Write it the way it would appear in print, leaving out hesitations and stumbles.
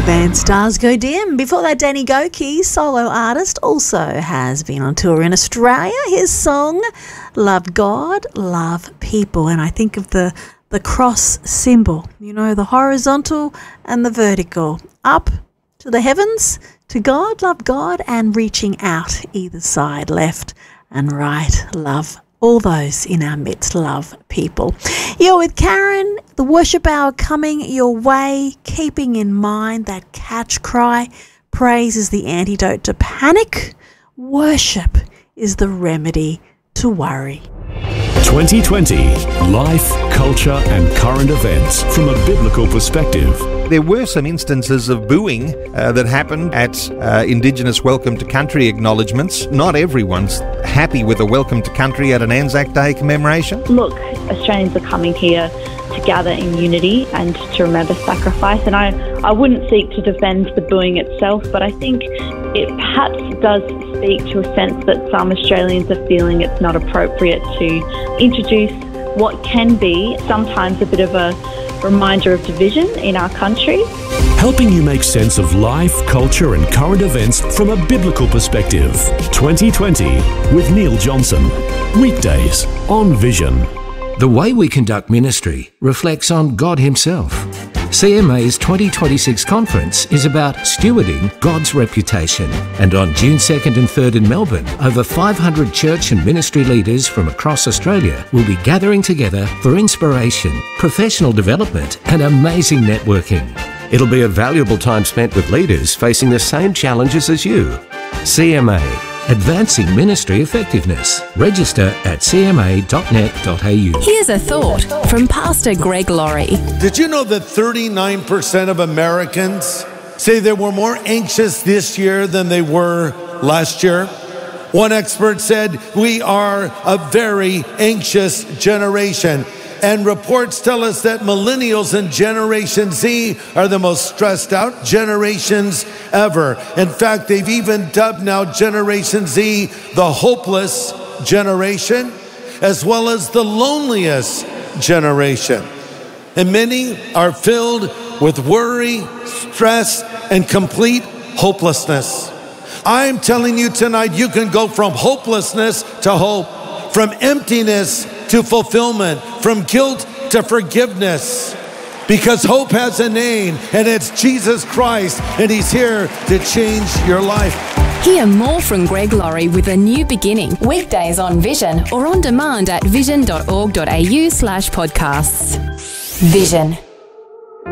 band Stars Go Dim. Before that, Danny Goki, solo artist, also has been on tour in Australia. His song, Love God, Love People. And I think of the cross symbol, you know, the horizontal and the vertical. Up to the heavens, to God, love God, and reaching out either side, left and right, love all those in our midst, love people. You're with Karen, the worship hour coming your way, keeping in mind that catch cry. Praise is the antidote to panic. Worship is the remedy to worry. 2020, life, culture and current events from a biblical perspective. There were some instances of booing that happened at Indigenous Welcome to Country acknowledgements. Not everyone's happy with a Welcome to Country at an Anzac Day commemoration. Look, Australians are coming here to gather in unity and to remember sacrifice, and I wouldn't seek to defend the booing itself, but I think it perhaps does speak to a sense that some Australians are feeling it's not appropriate to introduce what can be sometimes a bit of a reminder of division in our country. Helping you make sense of life, culture and current events from a biblical perspective. 2020 with Neil Johnson. Weekdays on Vision. The way we conduct ministry reflects on God Himself. CMA's 2026 conference is about stewarding God's reputation. And on June 2nd and 3rd in Melbourne, over 500 church and ministry leaders from across Australia will be gathering together for inspiration, professional development and amazing networking. It'll be a valuable time spent with leaders facing the same challenges as you. CMA, Advancing Ministry Effectiveness. Register at cma.net.au. Here's a thought from Pastor Greg Laurie. Did you know that 39% of Americans say they were more anxious this year than they were last year? One expert said, we are a very anxious generation. And reports tell us that millennials and Generation Z are the most stressed out generations ever. In fact, they've even dubbed now Generation Z the hopeless generation, as well as the loneliest generation. And many are filled with worry, stress, and complete hopelessness. I'm telling you tonight, you can go from hopelessness to hope, from emptiness to fulfillment, from guilt to forgiveness, because hope has a name, and it's Jesus Christ, and He's here to change your life. Hear more from Greg Laurie with A New Beginning, weekdays on Vision or on demand at vision.org.au/podcasts. Vision.